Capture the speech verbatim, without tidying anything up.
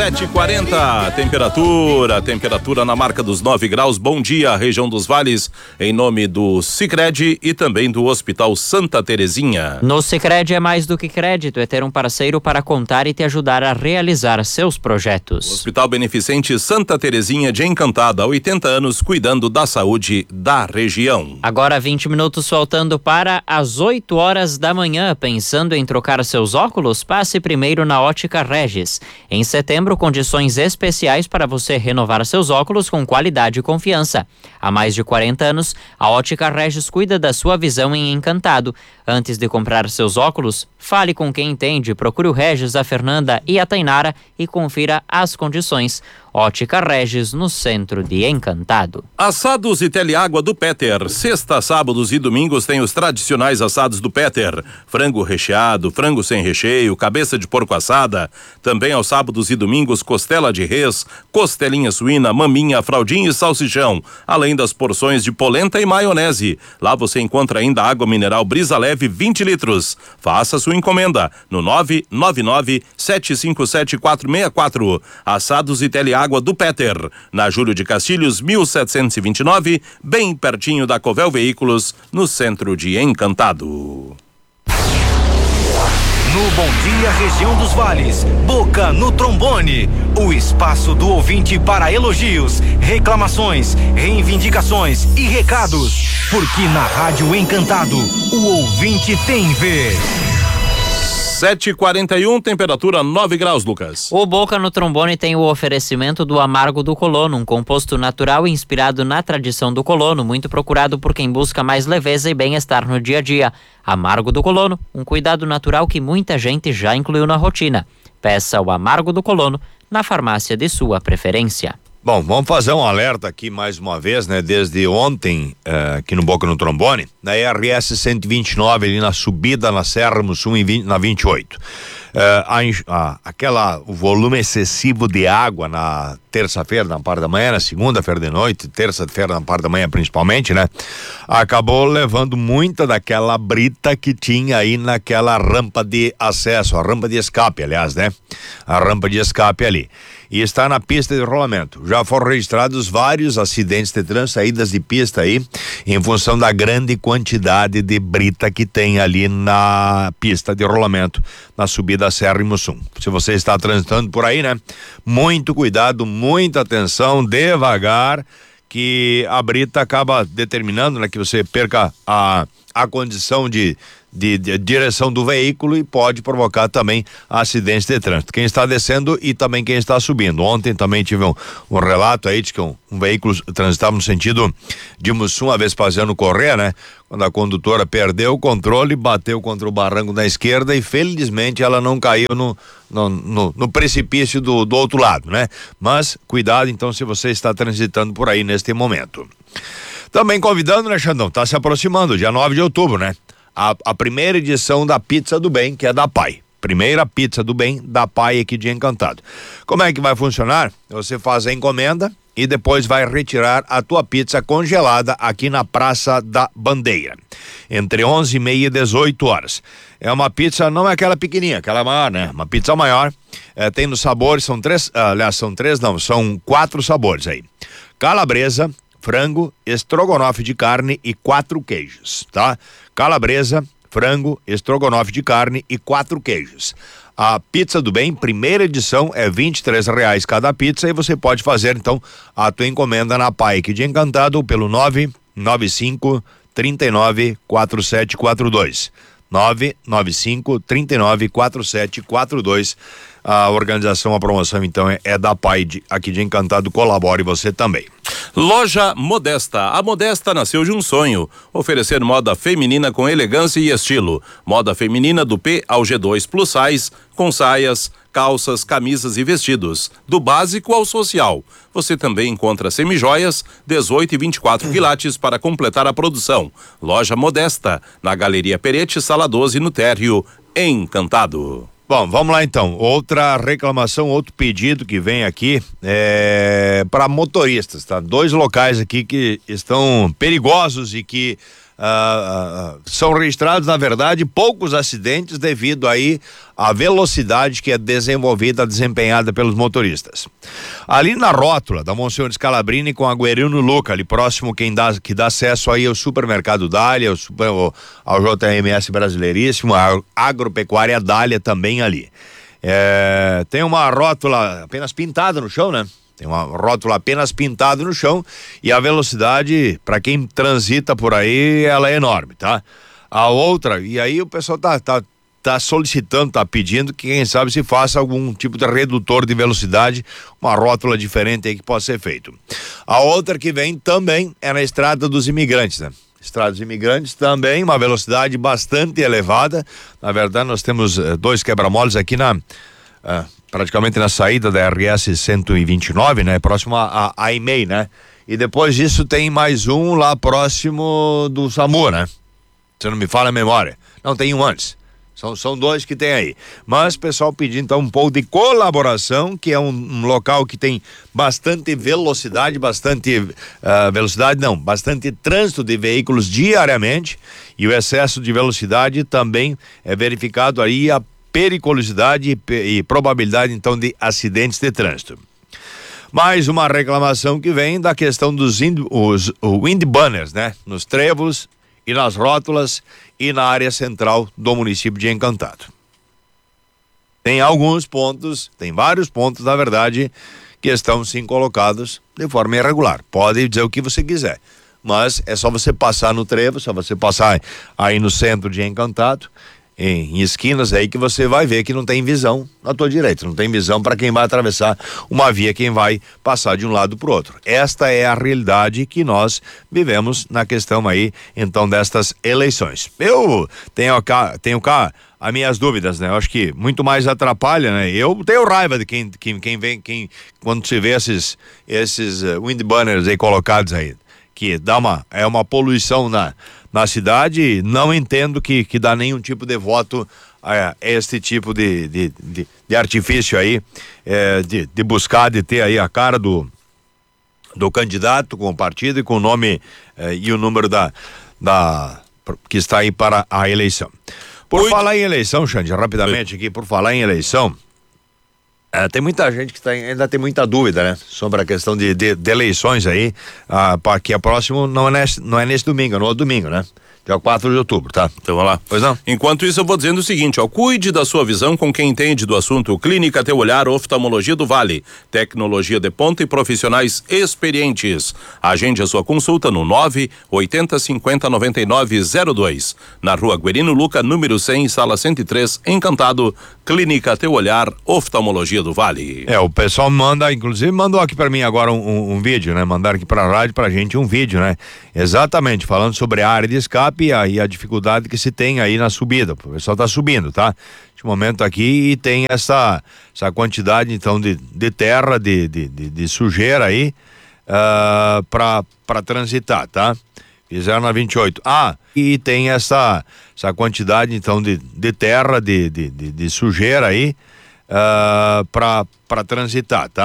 sete e quarenta, temperatura, temperatura na marca dos nove graus. Bom dia, região dos Vales, em nome do Sicredi e também do Hospital Santa Terezinha. No Sicredi é mais do que crédito, é ter um parceiro para contar e te ajudar a realizar seus projetos. Hospital Beneficente Santa Terezinha de Encantada, oitenta anos, cuidando da saúde da região. Agora vinte minutos faltando para as oito horas da manhã. Pensando em trocar seus óculos? Passe primeiro na Ótica Regis. Em setembro, condições especiais para você renovar seus óculos com qualidade e confiança. Há mais de quarenta anos, a Ótica Regis cuida da sua visão em Encantado. Antes de comprar seus óculos, fale com quem entende, procure o Regis, a Fernanda e a Tainara e confira as condições. Ótica Regis, no centro de Encantado. Assados e Teleágua do Peter. Sexta, sábados e domingos tem os tradicionais assados do Peter. Frango recheado, frango sem recheio, cabeça de porco assada. Também aos sábados e domingos, costela de res, costelinha suína, maminha, fraldinha e salsichão. Além das porções de polenta e maionese. Lá você encontra ainda água mineral Brisa Leve vinte litros. Faça sua encomenda no nove nove nove, sete cinco sete, quatro seis quatro. Assados e Teleágua Água do Peter, na Júlio de Castilhos, mil setecentos e vinte e nove, bem pertinho da Covel Veículos, no centro de Encantado. No Bom Dia Região dos Vales, Boca no Trombone, o espaço do ouvinte para elogios, reclamações, reivindicações e recados, porque na Rádio Encantado, o ouvinte tem vez. sete e quarenta e um, temperatura nove graus, Lucas. O Boca no Trombone tem o oferecimento do Amargo do Colono, um composto natural inspirado na tradição do colono, muito procurado por quem busca mais leveza e bem-estar no dia a dia. Amargo do Colono, um cuidado natural que muita gente já incluiu na rotina. Peça o Amargo do Colono na farmácia de sua preferência. Bom, vamos fazer um alerta aqui mais uma vez, né? Desde ontem, uh, aqui no Boca no Trombone, na R S cento e vinte e nove, ali na subida na Serra Mussum, na vinte e oito. Uh, a, a, aquela, o volume excessivo de água na terça-feira, na parte da manhã, na segunda-feira de noite, terça-feira, na parte da manhã principalmente, né? Acabou levando muita daquela brita que tinha aí naquela rampa de acesso, a rampa de escape, aliás, né? A rampa de escape ali. E está na pista de rolamento. Já foram registrados vários acidentes de trânsito, saídas de pista aí, em função da grande quantidade de brita que tem ali na pista de rolamento, na subida da Serra e Mussum. Se você está transitando por aí, né? Muito cuidado, muita atenção, devagar, que a brita acaba determinando, né, que você perca a, a condição de De, de direção do veículo e pode provocar também acidentes de trânsito. Quem está descendo e também quem está subindo. Ontem também tive um, um relato aí de que um, um veículo transitava no sentido de Mussum, a Vespasiano Corrêa, né? Quando a condutora perdeu o controle, bateu contra o barranco da esquerda e felizmente ela não caiu no, no, no, no precipício do, do outro lado, né? Mas cuidado então se você está transitando por aí neste momento. Também convidando, né, Xandão? Tá se aproximando, dia nove de outubro, né? A, a primeira edição da Pizza do Bem, que é da Pai. Primeira Pizza do Bem da Pai aqui de Encantado. Como é que vai funcionar? Você faz a encomenda e depois vai retirar a tua pizza congelada aqui na Praça da Bandeira, entre onze e meia e dezoito horas. É uma pizza, não é aquela pequenininha, aquela maior, né? Uma pizza maior, é, tem nos sabores, são três, aliás, são três não, são quatro sabores aí. Calabresa, frango, estrogonofe de carne e quatro queijos, tá? Calabresa, frango, estrogonofe de carne e quatro queijos. A Pizza do Bem, primeira edição, é vinte e três reais cada pizza e você pode fazer então a tua encomenda na Pai aqui de Encantado pelo nove nove cinco, três nove, quatro sete quatro dois. nove nove cinco, três nove, quatro sete quatro dois. A organização, a promoção então é, é da Pai de, aqui de Encantado, colabore você também. Loja Modesta. A Modesta nasceu de um sonho, oferecer moda feminina com elegância e estilo. Moda feminina do P ao G dois Plus Size, com saias, calças, camisas e vestidos, do básico ao social. Você também encontra semijoias, dezoito e vinte e quatro quilates para completar a produção. Loja Modesta, na Galeria Perete, Sala doze, no Térreo, Encantado. Bom, vamos lá então. Outra reclamação, outro pedido que vem aqui é para motoristas, tá? Dois locais aqui que estão perigosos e que uh, uh, são registrados, na verdade, poucos acidentes devido aí à velocidade que é desenvolvida, desempenhada pelos motoristas. Ali na rótula da Monsenhor Scalabrini com a Guerino Luca, ali próximo quem dá, que dá acesso aí ao supermercado Dália, ao, super, ao, ao J R M S Brasileiríssimo, a Agropecuária Dália também ali. É, tem uma rótula apenas pintada no chão, né? Tem uma rótula apenas pintada no chão e a velocidade, para quem transita por aí, ela é enorme, tá? A outra, e aí o pessoal tá, tá, tá solicitando, tá pedindo que quem sabe se faça algum tipo de redutor de velocidade, uma rótula diferente aí que possa ser feito. A outra que vem também é na Estrada dos Imigrantes, né? Estrada dos Imigrantes também, uma velocidade bastante elevada. Na verdade, nós temos eh, dois quebra-moles aqui na... Uh, praticamente na saída da R S cento e vinte e nove, né? Próximo a, a, a E M E I, né? E depois disso tem mais um lá próximo do SAMU, né? Se não me falha a memória. Não, tem um antes. São, são dois que tem aí. Mas o pessoal pedindo então um pouco de colaboração, que é um, um local que tem bastante velocidade, bastante uh, velocidade não, bastante trânsito de veículos diariamente, e o excesso de velocidade também é verificado aí a periculosidade e, e probabilidade então de acidentes de trânsito. Mais uma reclamação que vem da questão dos wind, os, o wind banners, né? Nos trevos e nas rótulas e na área central do município de Encantado. Tem alguns pontos, tem vários pontos, na verdade, que estão sim colocados de forma irregular. Pode dizer o que você quiser, mas é só você passar no trevo, só você passar aí no centro de Encantado, Em, em esquinas aí que você vai ver que não tem visão na tua direita, não tem visão para quem vai atravessar uma via, quem vai passar de um lado para o outro. Esta é a realidade que nós vivemos na questão aí, então, destas eleições. Eu tenho cá, tenho cá as minhas dúvidas, né? Eu acho que muito mais atrapalha, né? Eu tenho raiva de quem, quem, quem vem, quem, quando se vê esses, esses uh, wind banners aí colocados aí, que dá uma, é uma poluição na na cidade. Não entendo que, que dá nenhum tipo de voto a este tipo de, de, de, de artifício aí, é, de, de buscar, de ter aí a cara do, do candidato com o partido e com o nome é, e o número da, da, que está aí para a eleição. Por Oi. falar em eleição, Xande, rapidamente Oi. aqui, por falar em eleição, É, tem muita gente que tá, ainda tem muita dúvida, né? Sobre a questão de, de, de eleições aí, ah, para que a próxima não é, nesse, não é nesse domingo, é no outro domingo, né? Dia quatro de outubro, tá? Então vamos lá. Pois não? Enquanto isso, eu vou dizendo o seguinte, ó, cuide da sua visão com quem entende do assunto. Clínica Teu Olhar, Oftalmologia do Vale. Tecnologia de ponta e profissionais experientes. Agende a sua consulta no nove oitenta cinquenta noventa e nove zero dois. Na Rua Guerino Luca, número cem, sala cento e três, Encantado. Clínica Teu Olhar, Oftalmologia do Vale. É, o pessoal manda, inclusive mandou aqui pra mim agora um, um, um vídeo, né? Mandaram aqui pra rádio pra gente um vídeo, né? Exatamente, falando sobre a área de escape e a, e a dificuldade que se tem aí na subida. O pessoal tá subindo, tá? De momento aqui, e tem essa, essa quantidade então de, de terra, de, de, de, de sujeira aí uh, pra, pra transitar, tá? Fizeram na vinte e oito. Ah, e tem essa, essa quantidade então de, de terra, de, de, de, de sujeira aí uh, pra, pra transitar, tá?